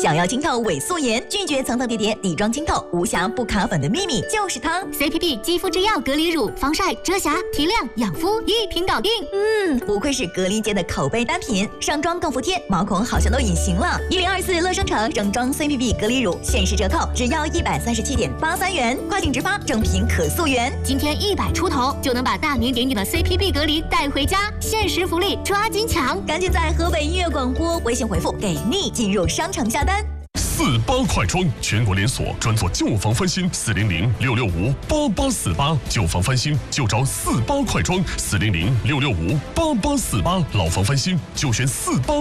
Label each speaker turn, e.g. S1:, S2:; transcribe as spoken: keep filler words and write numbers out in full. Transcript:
S1: 想要清透伪素颜，拒绝层层叠叠、底妆清透、无瑕不卡粉的秘密就是它
S2: C P B 肌肤之钥隔离乳，防晒、遮瑕、提亮、养肤一瓶搞定。
S1: 嗯，不愧是隔离界的口碑单品，上妆更服帖，毛孔好像都隐形了。一零二四乐生城整装 C P B 隔离乳限时折扣，只要一百三十七点八三元，快请直发，正品可溯源。
S2: 今天一百出头就能把大名鼎鼎的 C P B 隔离带回家，限时福利，抓紧抢！
S1: 赶紧在河北音乐广播微信回复“给力”进入商城下单。
S3: 四八快装，全国连锁，专做旧房翻新，四零零六六五八八四八，旧房翻新就找四八快装，四零零六六五八八四八，老房翻新就选四八。